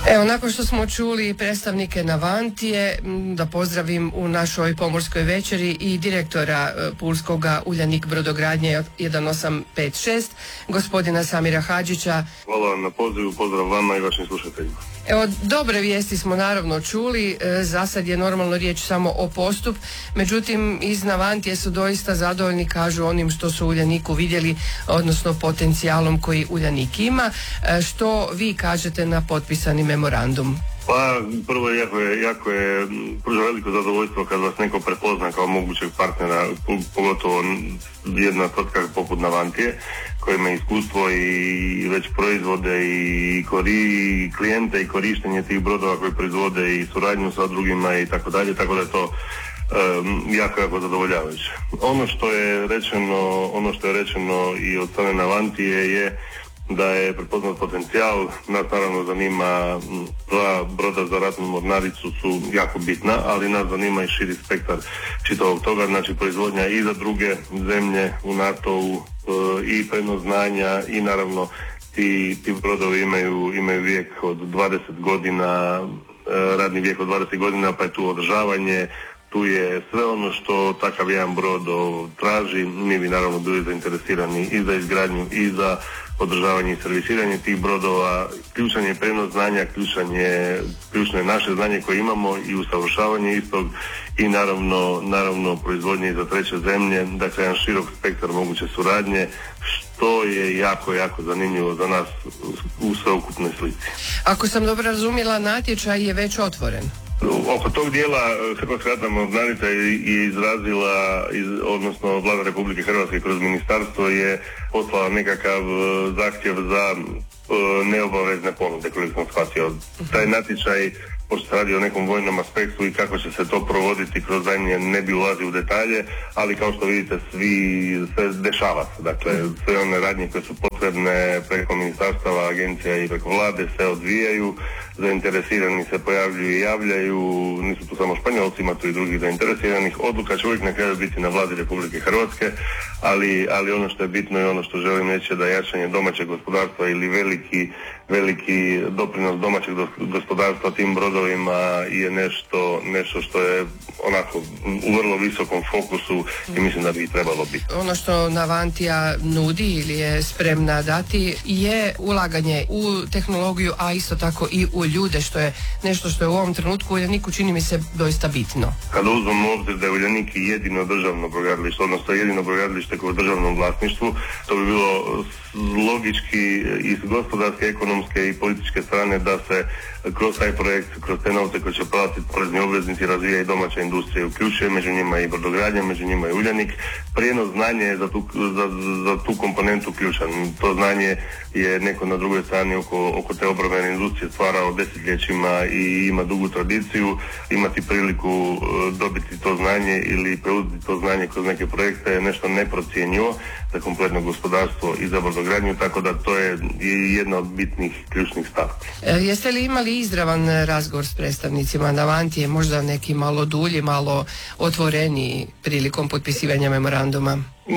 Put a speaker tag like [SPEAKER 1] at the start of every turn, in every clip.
[SPEAKER 1] Evo, nakon što smo čuli predstavnike Navantije, da pozdravim u našoj pomorskoj večeri i direktora Pulskoga Uljanik brodogradnje 1856, gospodina Samira Hadžića.
[SPEAKER 2] Hvala vam na pozivu, pozdrav vama i vašim slušateljima.
[SPEAKER 1] Evo, dobre vijesti smo naravno čuli, za sad je normalno riječ samo o postup, međutim iz Navantije su doista zadovoljni, kažu, onim što su u Uljaniku vidjeli, odnosno potencijalom koji Uljanik ima. Što vi kažete na potpisani memorandum?
[SPEAKER 2] Pa prvo jako je pruža veliko zadovoljstvo kad vas neko prepozna kao mogućeg partnera, pogotovo jedna tvrtka poput Navantije koja ima iskustvo i već proizvode i klijente i korištenje tih brodova koji proizvode i suradnju sa drugima i tako dalje, tako da je to jako zadovoljavajuće. Ono što je rečeno i od strane Navantije je da je prepoznat potencijal. Nas naravno zanima, dva broda za ratnu mornaricu su jako bitna, ali nas zanima i širi spektar čitavog toga, znači proizvodnja i za druge zemlje u NATO-u i prenos znanja i naravno ti brodovi imaju vijek od 20 godina, radni vijek od 20 godina, pa je tu održavanje, tu je sve ono što takav jedan brod traži. Mi bi naravno bili zainteresirani i za izgradnju i za održavanje i servisiranje tih brodova. Ključan je prenos znanja, ključno je naše znanje koje imamo i usavršavanje istog i naravno proizvodnje za treće zemlje, dakle jedan širok spektar moguće suradnje, što je jako zanimljivo za nas u sveukupnoj slici.
[SPEAKER 1] Ako sam dobro razumjela, natječaj je već otvoren.
[SPEAKER 2] Oko tog dijela Hrvatska ratna mornarica je izrazila, odnosno Vlada Republike Hrvatske kroz ministarstvo je poslala nekakav zahtjev za neobavezne ponude, koliko sam shvatio. Taj natječaj, pošto se radi o nekom vojnom aspektu i kako će se to provoditi kroz zajmlje, ne bi ulazio u detalje, ali kao što vidite sve dešava se. Dakle, sve one radnje koje su potrebne preko ministarstava, agencija i preko vlade se odvijaju, zainteresirani se pojavljuju i javljaju, nisu tu samo Španjolci, ima tu i drugih zainteresiranih. Odluka će uvijek na kraju biti na Vladi Republike Hrvatske, ali ono što je bitno i ono što želim reći je da jačanje domaćeg gospodarstva ili veliki doprinos domaćeg gospodarstva tim brodovima je nešto što je onako u vrlo visokom fokusu i mislim da bi trebalo biti.
[SPEAKER 1] Ono što Navantija nudi ili je spremna dati je ulaganje u tehnologiju, a isto tako i u ljude, što je nešto što je u ovom trenutku u Uljaniku čini mi se doista bitno.
[SPEAKER 2] Kada uzmemo u obzir da je Uljanik jedino državno brodogradilište, odnosno jedino brodogradilište koje je u državnom vlasništvu, to bi bilo logički iz gospodarske, ekonomske i političke strane da se kroz taj projekt, kroz te novce koje će platiti porezni obveznici, razvija i domaća industrija, uključuje među njima i brodogradnja, među njima i Uljanik. Prijenos znanja je za tu komponentu ključan. To znanje je neko na drugoj strani oko te obrambene industrije stvarao desetljećima i ima dugu tradiciju. Imati priliku dobiti to znanje ili preuzeti to znanje kroz neke projekte je nešto neprocjenjivo za kompletno gospodarstvo i za brodogradnju, tako da to je jedna od bitnih ključnih stavki.
[SPEAKER 1] Jeste li imali izravan razgovor s predstavnicima Navantije, možda neki malo dulji, malo otvoreniji prilikom potpisivanja memoranduma?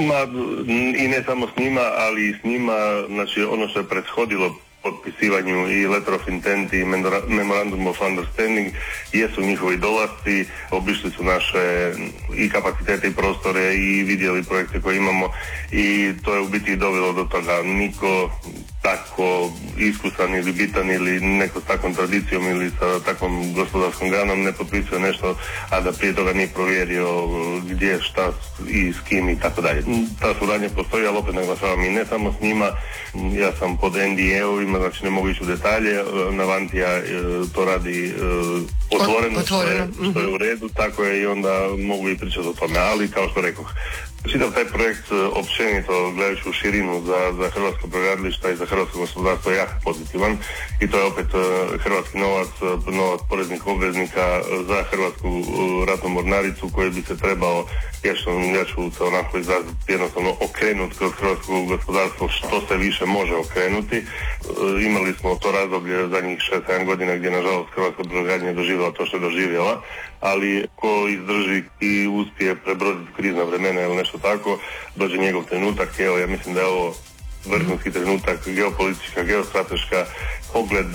[SPEAKER 2] I ne samo s njima, ali i s njima, znači ono što je prethodilo potpisivanju i letter of intent i memorandum of understanding jesu njihovi dolasci, obišli su naše i kapacitete i prostore i vidjeli projekte koje imamo i to je u biti dovelo do toga. Niko tako iskusan ili bitan ili neko s takvom tradicijom ili sa takvom gospodarskom granom ne potpisuje nešto, a da prije toga nije provjerio gdje, šta i s kim i tako dalje. Ta suradnja postoji, ali opet naglašavam i ne samo s njima. Ja sam pod NDA-ovima, znači ne mogu ići u detalje. Navantija to radi otvoreno. Što je u redu, tako je i onda mogu i pričati o tome, ali kao što rekoh, čitav taj projekt općenito gledajući u širinu za hrvatsko brodogradilišta i za hrvatsko gospodarstvo je jako pozitivan i to je opet hrvatski novac poreznih obveznika za hrvatsku ratnu mornaricu koji bi se trebao, ja ću se onako izraziti, jednostavno okrenuti kroz hrvatsko gospodarstvo što se više može okrenuti. Imali smo to razdoblje zadnjih 6-7 godina gdje nažalost hrvatska brodogradnja je doživjela to što je doživjela, ali ko izdrži i uspije prebroditi krizna vremena ili nešto tako, dođe njegov trenutak. Evo, ja mislim da je ovo vrhunski trenutak, geopolitička, geostrateška pogled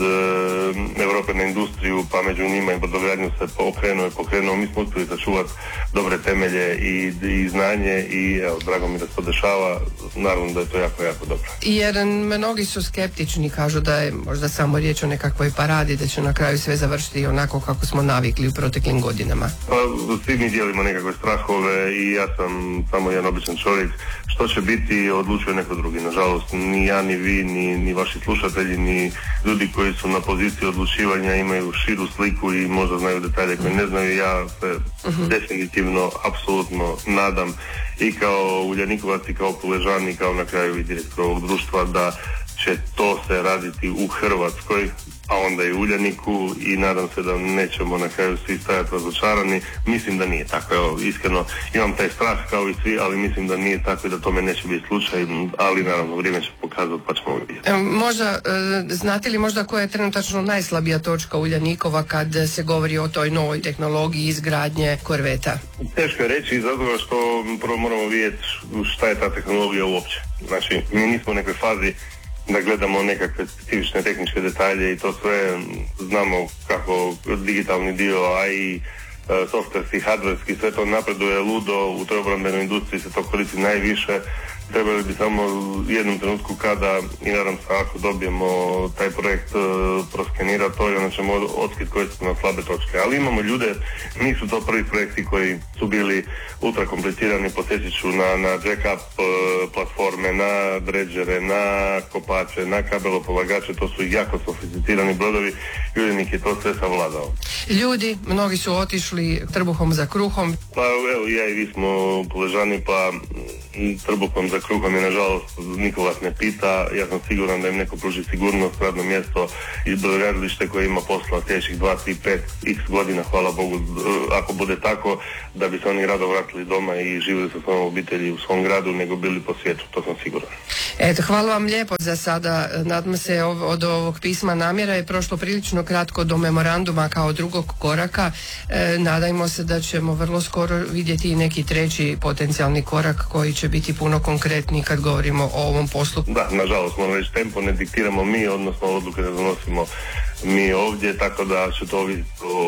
[SPEAKER 2] Europe na industriju, pa među njima i brodogradnju se pokrenuo. Mi smo uspjeli sačuvati dobre temelje i znanje i evo, drago mi da se to dešava. Naravno da je to jako, jako dobro.
[SPEAKER 1] Jer mnogi su skeptični, kažu da je možda samo riječ o nekakvoj paradi, da će na kraju sve završiti onako kako smo navikli u proteklim godinama.
[SPEAKER 2] Pa svi mi dijelimo nekakve strahove i ja sam samo jedan običan čovjek. Što će biti, odlučuje neko drugi. Nažalost, ni ja, ni vi, ni vaši slušatelji, ni ljudi koji su na poziciji odlučivanja imaju širu sliku i možda znaju detalje koje ne znaju. Ja se definitivno, apsolutno nadam i kao Uljanikovac i kao Puležan i kao na kraju i direktor ovog društva da će to se raditi u Hrvatskoj, a onda i u Uljaniku i nadam se da nećemo na kraju svi stajati razočarani. Mislim da nije tako, evo, iskreno imam taj strah kao i svi, ali mislim da nije tako i da tome neće biti slučaj, ali naravno vrijeme će pokazati pa ćemo vidjeti.
[SPEAKER 1] Možda, znate li možda koja je trenutačno najslabija točka Uljanikova kad se govori o toj novoj tehnologiji izgradnje korveta?
[SPEAKER 2] Teško je reći, zato što prvo moramo vidjeti šta je ta tehnologija uopće. Znači, mi nismo u nekoj fazi da gledamo nekakve specifične tehničke detalje i to sve znamo kako digitalni dio, a i softverski, hardverski, sve to napreduje ludo, u toj obrambenoj industriji se to koristi najviše. Trebali bi samo u jednom trenutku kada, i nadam se ako dobijemo taj projekt proskenirati to i onda ćemo otkriti koje su na slabe točke. Ali imamo ljude, nisu to prvi projekti koji su bili ultra komplicirani, posjetit ću na jack-up platforme, na dredžere, na kopače, na kabelopolagače, to su jako sofisticirani brodovi i Uljanik je to sve savladao.
[SPEAKER 1] Ljudi, mnogi su otišli trbuhom za kruhom.
[SPEAKER 2] Pa evo, ja i vi smo Puležani, pa trbuhom za kruhom je nažalost niko vas ne pita. Ja sam siguran da im neko pruži sigurnost, radno mjesto i brodogradilište koje ima posla sljedećih 2, 3, 5 x godina, hvala Bogu, ako bude tako, da bi se oni rado vratili doma i živjeli sa svojom obitelji u svom gradu, nego bili po svijetu, to sam siguran.
[SPEAKER 1] Eto, hvala vam lijepo za sada. Nadam se od ovog pisma namjera je prošlo prilično kratko do memoranduma kao drugog koraka. Nadajmo se da ćemo vrlo skoro vidjeti i neki treći potencijalni korak koji će biti puno konkretniji kad govorimo o ovom poslu.
[SPEAKER 2] Da, nažalost, moram reći, tempo ne diktiramo mi, odnosno odluke ne donosimo mi ovdje, tako da će to ovisiti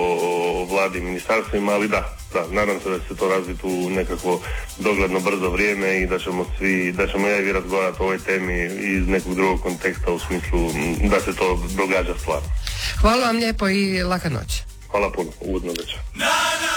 [SPEAKER 2] o vladi i ministarstvima, ali da, nadam se da će se to razviti u nekakvo dogledno brzo vrijeme i da ćemo ja i vi razgovarati o ovoj temi iz nekog drugog konteksta u smislu da se to događa stvarno.
[SPEAKER 1] Hvala vam lijepo i laka noć.
[SPEAKER 2] Hvala puno, ugodno večer.